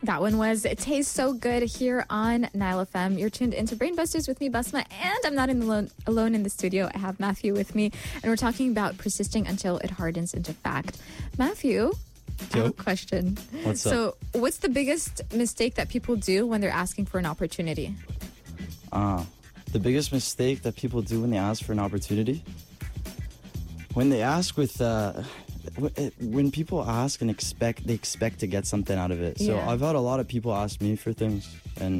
That one was It Tastes So Good here on Nile FM. You're tuned into Brainbusters with me, Basma, and I'm not alone in the studio. I have Matthew with me, and we're talking about persisting until it hardens into fact. Matthew, I have a question. What's up? So, what's the biggest mistake that people do when they're asking for an opportunity? The biggest mistake that people do when they ask for an opportunity? When they ask when people ask and expect to get something out of it. So Yeah. I've had a lot of people ask me for things, and